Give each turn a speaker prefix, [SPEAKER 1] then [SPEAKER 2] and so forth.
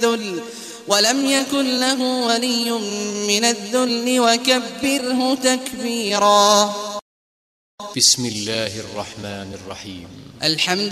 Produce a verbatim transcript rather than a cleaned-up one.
[SPEAKER 1] الذل ولم يكن له ولي من الذل وكبره تكبيرا.
[SPEAKER 2] بسم الله الرحمن الرحيم.
[SPEAKER 1] الحمد